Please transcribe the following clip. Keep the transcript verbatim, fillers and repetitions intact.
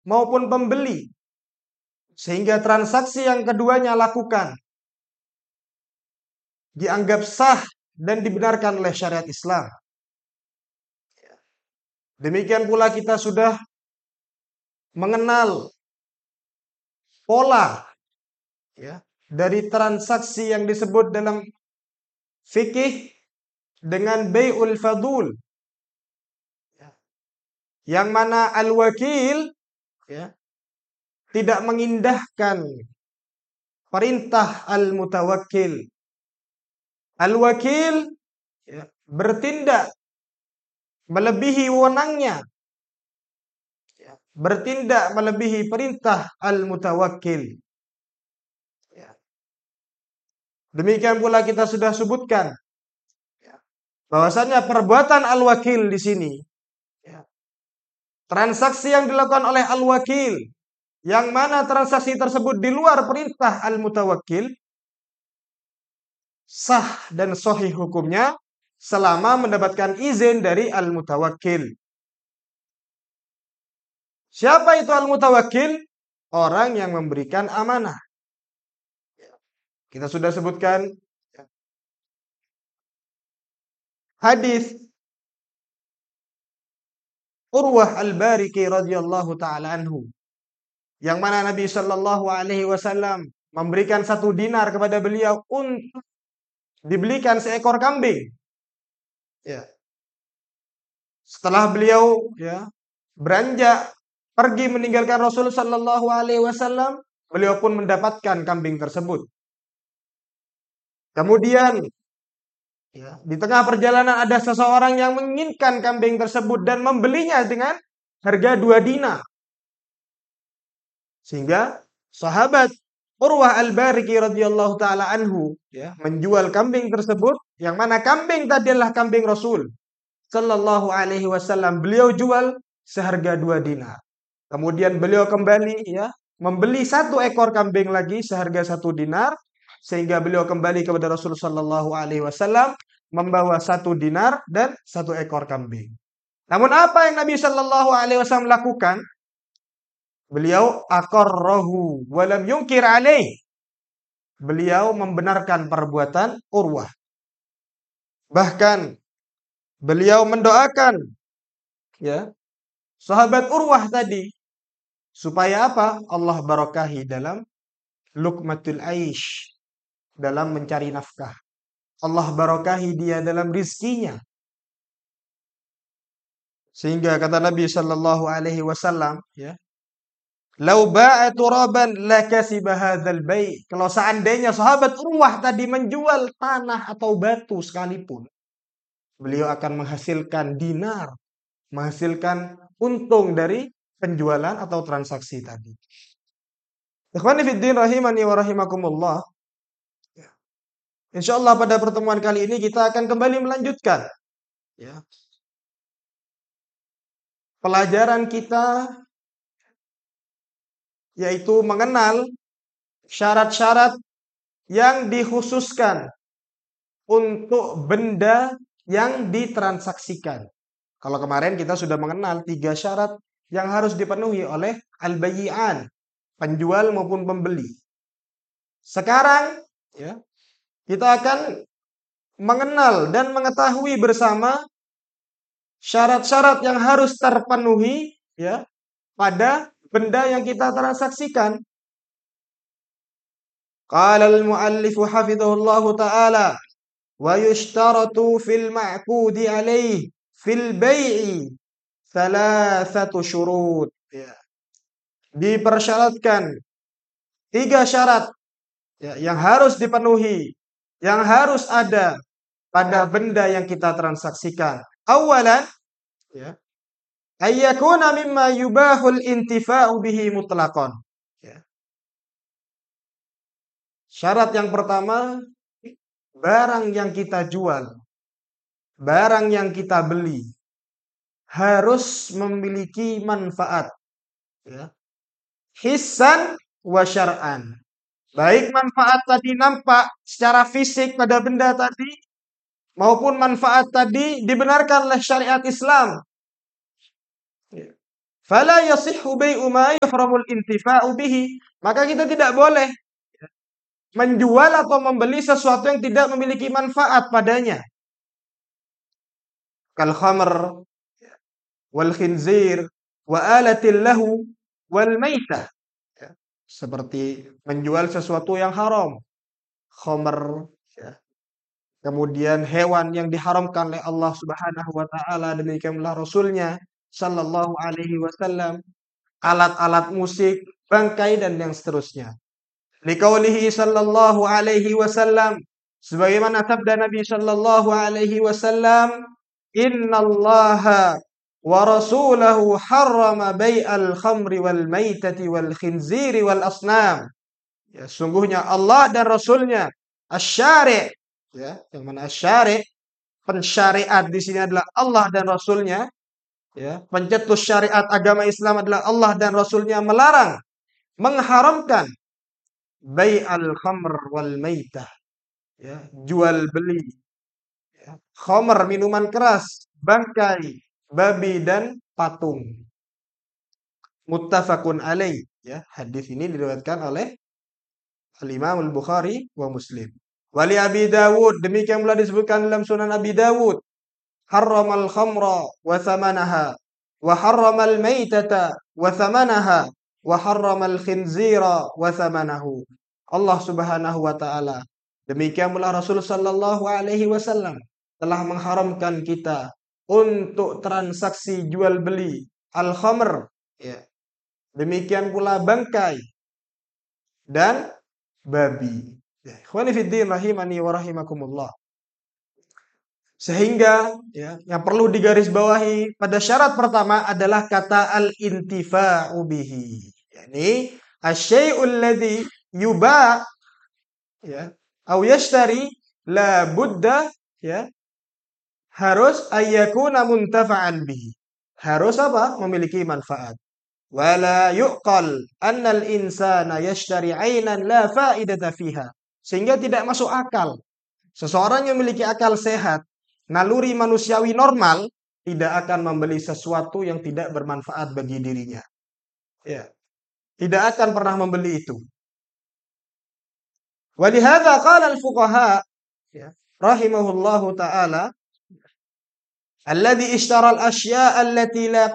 maupun pembeli, sehingga transaksi yang keduanya lakukan dianggap sah dan dibenarkan oleh syariat Islam. Demikian pula kita sudah mengenal pola ya, dari transaksi yang disebut dalam fikih dengan bai'ul fadul, ya, yang mana al-wakil ya, tidak mengindahkan perintah al-mutawakkil. Al-wakil ya, bertindak melebihi wewenangnya, ya, bertindak melebihi perintah al-mutawakkil. Ya. Demikian pula kita sudah sebutkan ya, bahwasanya perbuatan al-wakil di sini, ya, transaksi yang dilakukan oleh al-wakil, yang mana transaksi tersebut di luar perintah al-mutawakkil, sah dan sahih hukumnya selama mendapatkan izin dari al-mutawakkil. Siapa itu al-mutawakkil? Orang yang memberikan amanah. Kita sudah sebutkan hadis Urwah al-Bariki radhiyallahu taala anhu, yang mana Nabi Shallallahu alaihi wasallam memberikan satu dinar kepada beliau untuk dibelikan seekor kambing. Ya. Setelah beliau ya beranjak pergi meninggalkan Rasul Shallallahu alaihi wasallam, beliau pun mendapatkan kambing tersebut. Kemudian ya, di tengah perjalanan ada seseorang yang menginginkan kambing tersebut dan membelinya dengan harga dua dinar. Sehingga sahabat Urwah al-Bariki radhiyallahu taala anhu ya, menjual kambing tersebut, yang mana kambing tadi adalah kambing Rasul Sallallahu alaihi wasallam. Beliau jual seharga dua dinar. Kemudian beliau kembali ya membeli satu ekor kambing lagi seharga satu dinar, sehingga beliau kembali kepada Rasul Sallallahu alaihi wasallam membawa satu dinar dan satu ekor kambing. Namun apa yang Nabi Sallallahu alaihi wasallam lakukan? Beliau aqarrahu wa lam yunkir alaih. Beliau membenarkan perbuatan Urwah. Bahkan beliau mendoakan ya sahabat Urwah tadi supaya apa? Allah barakahi dalam luqmatul aish, dalam mencari nafkah. Allah barakahi dia dalam rizkinya. Sehingga kata Nabi Sallallahu alaihi wasallam ya, "Lau ba'a turaban lakasiba hadzal bai'." Kalau seandainya sahabat Urwah tadi menjual tanah atau batu sekalipun, beliau akan menghasilkan dinar, menghasilkan untung dari penjualan atau transaksi tadi. Ikhwani fiddin rahimani wa rahimakumullah. Insyaallah pada pertemuan kali ini kita akan kembali melanjutkan ya, pelajaran kita, yaitu mengenal syarat-syarat yang dikhususkan untuk benda yang ditransaksikan. Kalau kemarin kita sudah mengenal tiga syarat yang harus dipenuhi oleh al-bayyi'an, penjual maupun pembeli. Sekarang ya, kita akan mengenal dan mengetahui bersama syarat-syarat yang harus terpenuhi ya pada benda yang kita transaksikan. Qala al-muallifu hafizahullahu ta'ala wa yushtaratu fil ma'qudi alaih fil bai'i thalathatu syurut. Ya. Dipersyaratkan tiga syarat ya, yang harus dipenuhi, yang harus ada pada benda yang kita transaksikan. Awalan ya, ayyakuna mimma yubahul intifa'u bihi mutlaqan. Ya. Syarat yang pertama, barang yang kita jual, barang yang kita beli harus memiliki manfaat ya, hissan wa syar'an. Baik manfaat tadi nampak secara fisik pada benda tadi, maupun manfaat tadi dibenarkan oleh syariat Islam. Fala yasihhu bai'u ma yuhramul intifa'u bihi. Maka kita tidak boleh menjual atau membeli sesuatu yang tidak memiliki manfaat padanya. Kal khamr wal khinzir wa alatil lahu wal maitah. Ya, seperti menjual sesuatu yang haram, khamr, ya. Kemudian hewan yang diharamkan oleh Allah Subhanahu wa taala, demikianlah Rasulnya sallallahu alaihi wasallam, alat-alat musik, bangkai dan yang seterusnya. Liqaulihi sallallahu alaihi wasallam, sebagaimana sabda Nabi sallallahu alaihi wasallam, innallaha wa rasulahu harrama bai'al khamri wal maitati wal khinziri wal asnam. Ya, sungguhnya Allah dan Rasulnya asy-syari', ya, yang mana asy-syari', pensyariat di sini adalah Allah dan Rasulnya, ya, pencetus syariat agama Islam adalah Allah dan Rasulnya, melarang, mengharamkan bai'al khamr wal maitah, ya, jual beli, ya, khamr minuman keras, bangkai, babi dan patung. Muttafaqun alaih, ya, hadis ini diriwayatkan oleh Al-Imam Al-Bukhari wa Muslim. Wali Abi Dawud, demikian pula disebutkan dalam Sunan Abi Dawud, harramal khamra wa thamanaha wa harramal maitata wa thamanaha wa harramal khinzira wa thamanahu. Allah Subhanahu wa taala, demikian pula Rasul sallallahu alaihi wasallam telah mengharamkan kita untuk transaksi jual beli al-khamr, ya. Demikian pula bangkai dan babi. Ya, ikhwani fiddin rahimani wa rahimakumullah. Sehingga, ya, yang perlu digarisbawahi pada syarat pertama adalah kata al-intifa'u bihi. Yani asy-syai'ul ladzi yuba', ya, au yashtari la budda, ya, harus ayyakuna muntafa'an bihi. Harus apa? Memiliki manfaat. Wala yuqal annal insana yashtari 'ainan la fa'idata fiha. Sehingga tidak masuk akal. Seseorang yang memiliki akal sehat, naluri manusiawi normal, tidak akan membeli sesuatu yang tidak bermanfaat bagi dirinya. Ya. Tidak akan pernah membeli itu. Walihadza qala al-fuqaha, ya, rahimahullahu taala, alladhi ishtara al-asya'a allati la